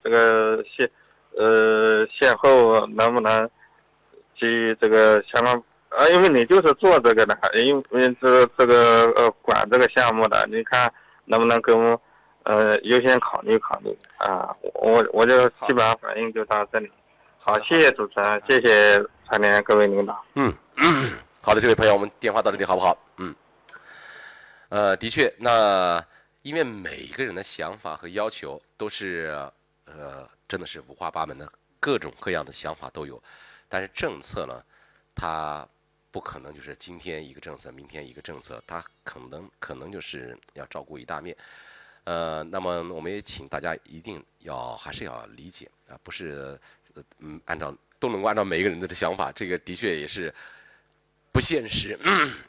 这个线后能不能基于这个相关因为你就是做这个的，因为这个管这个项目的，你看能不能给我们优先考虑考虑啊？我就基本上反应就到这里。好，谢谢主持人，谢谢参联各位领导。 好的，这位朋友，我们电话到这里好不好？的确，那因为每一个人的想法和要求都是真的是五花八门的，各种各样的想法都有，但是政策呢，它不可能就是今天一个政策，明天一个政策，它可能就是要照顾一大面。那么我们也请大家一定还是要理解啊，不是都能够按照每一个人的想法，这个的确也是不现实。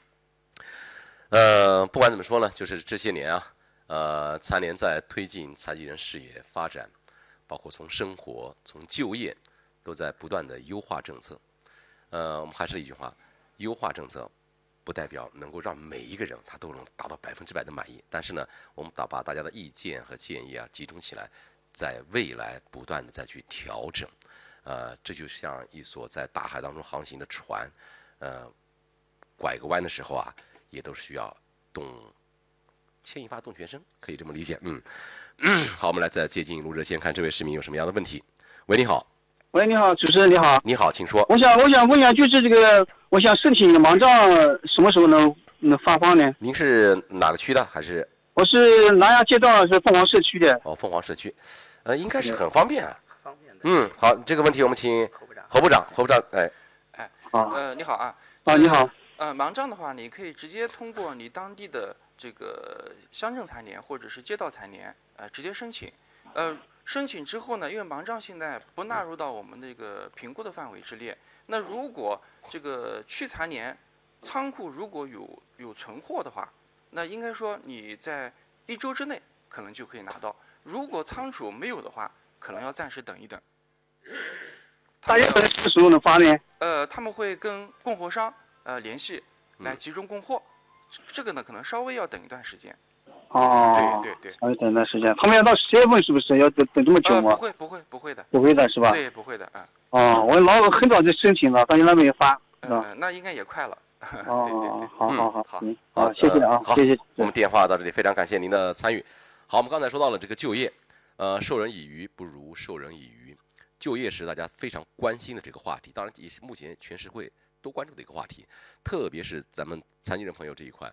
不管怎么说呢，就是这些年啊，参联在推进残疾人事业发展，包括从生活、从就业，都在不断的优化政策。我们还是一句话，优化政策不代表能够让每一个人他都能达到100%的满意，但是呢，我们把大家的意见和建议集中起来，在未来不断的再去调整。这就像一艘在大海当中航行的船，拐个弯的时候也都是需要牵一发动全身，可以这么理解。好，我们来再接进入热线，看这位市民有什么样的问题。喂，你好。 喂，你好，主持人你好。 你好，请说。 我想问一下，就是这个，我想申请盲杖什么时候能发放呢？ 您是哪个区的？还是？ 我是南阳街道，是凤凰社区的。 凤凰社区，应该是很方便啊。方便的。好，这个问题我们请侯部长， 你好啊。 你好。 盲杖的话，你可以直接通过你当地的这个乡镇残联或者是街道残联，直接申请。申请之后呢，因为盲杖现在不纳入到我们这个评估的范围之列。那如果这个区残联仓库如果有存货的话，那应该说你在1周之内可能就可以拿到。如果仓储没有的话，可能要暂时等一等。 大约什么时候能发呢？ 他们会跟供货商联系来集中供货，这个呢可能稍微要等一段时间。对， 稍微等一段时间。他们要到10月份是不是要等这么久吗？ 不会的。 不会的是吧？ 对，不会的我很早就申请了，到现在没有发。 那应该也快了。对， 好，谢谢啊，谢谢。 我们电话到这里，非常感谢您的参与。好，我们刚才说到了这个就业，授人以鱼不如授人以渔，就业是大家非常关心的这个话题，当然也是目前全社会都关注的一个话题，特别是咱们残疾人朋友这一块，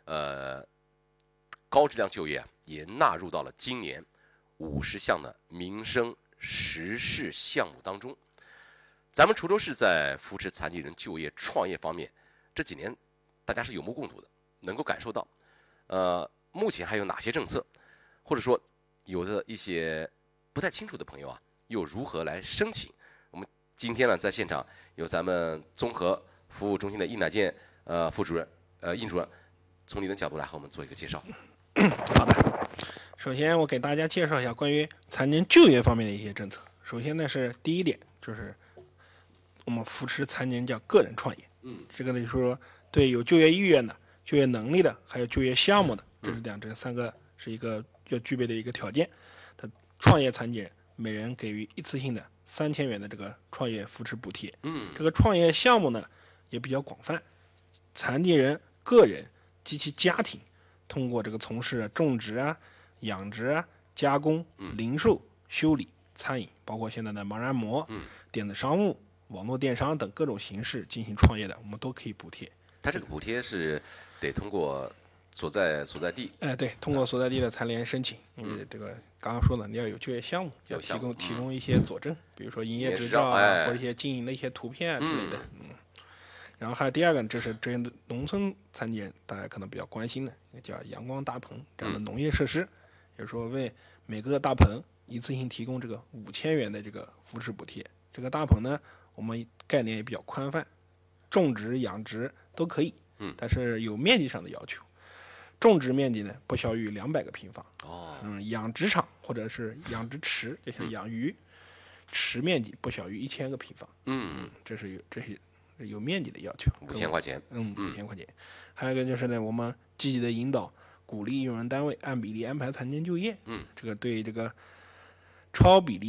高质量就业也纳入到了今年50项的民生实事项目当中。咱们滁州市在扶持残疾人就业创业方面，这几年大家是有目共睹的，能够感受到。目前还有哪些政策，或者说有的一些不太清楚的朋友又如何来申请？我们今天呢在现场有咱们综合服务中心的易乃健副主任应主任，从你的角度来和我们做一个介绍。 好的，首先我给大家介绍一下关于残疾人就业方面的一些政策。首先呢是第一点，就是我们扶持残疾人叫个人创业。这个呢就是说对有就业意愿的、就业能力的，还有就业项目的，这三个是一个要具备的一个条件。创业残疾人每人给予一次性的3000元的这个创业扶持补贴。这个创业项目呢也比较广泛，残疾人个人及其家庭通过这个从事种植养殖加工、零售、修理、餐饮，包括现在的盲人按摩、电子商务、网络电商等各种形式进行创业的，我们都可以补贴。 它这个补贴是得通过所在地， 对，通过所在地的残联申请。因为这个刚刚说的，你要有就业项目，要提供一些佐证，比如说营业执照或者一些经营的一些图片之类的。然后还有第二个，这是这些农村残疾人大家可能比较关心的，叫阳光大棚这样的农业设施，也就是说为每个大棚一次性提供这个5000元的这个扶持补贴。这个大棚呢，我们概念也比较宽泛，种植、养殖都可以，但是有面积上的要求。种植面积呢不小于200个平方。养殖场或者是养殖池，就像养鱼，池面积不小于1000个平方。这是有面积的要求 ，5000块钱。 5000块钱。还有一个就是呢，我们积极的引导、鼓励用人单位按比例安排残疾人就业。这个对这个超比例